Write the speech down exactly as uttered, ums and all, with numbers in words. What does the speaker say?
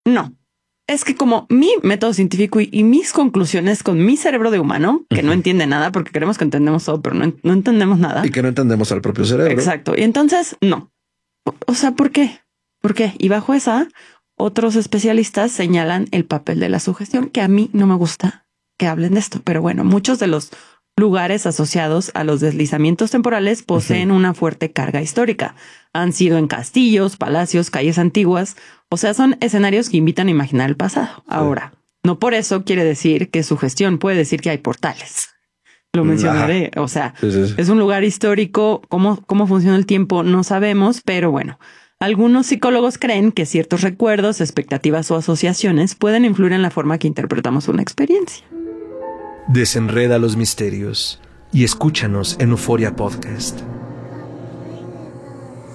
no. Es que como mi método científico y, y mis conclusiones con mi cerebro de humano, que uh-huh. no entiende nada porque creemos que entendemos todo, pero no, no entendemos nada. Y que no entendemos al propio cerebro. Exacto. Y entonces, no. O, o sea, ¿por qué? ¿Por qué? Y bajo esa, otros especialistas señalan el papel de la sugestión, que a mí no me gusta que hablen de esto. Pero bueno, muchos de los lugares asociados a los deslizamientos temporales poseen uh-huh. una fuerte carga histórica. Han sido en castillos, palacios, calles antiguas. O sea, son escenarios que invitan a imaginar el pasado. Sí. Ahora, no por eso quiere decir que su gestión puede decir que hay portales. Lo mencionaré. Ajá. O sea, sí, sí, sí. es un lugar histórico. ¿Cómo, cómo funciona el tiempo? No sabemos, pero bueno. Algunos psicólogos creen que ciertos recuerdos, expectativas o asociaciones pueden influir en la forma que interpretamos una experiencia. Desenreda los misterios y escúchanos en Euphoria Podcast.